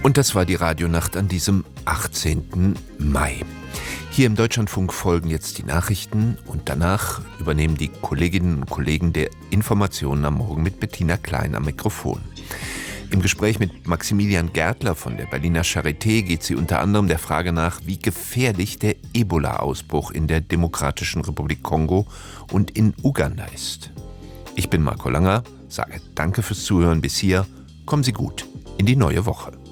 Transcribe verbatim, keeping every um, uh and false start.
Und das war die Radionacht an diesem achtzehnten Mai. Hier im Deutschlandfunk folgen jetzt die Nachrichten und danach übernehmen die Kolleginnen und Kollegen der Informationen am Morgen mit Bettina Klein am Mikrofon. Im Gespräch mit Maximilian Gärtler von der Berliner Charité geht sie unter anderem der Frage nach, wie gefährlich der Ebola-Ausbruch in der Demokratischen Republik Kongo und in Uganda ist. Ich bin Marco Langer, sage danke fürs Zuhören bis hier. Kommen Sie gut in die neue Woche.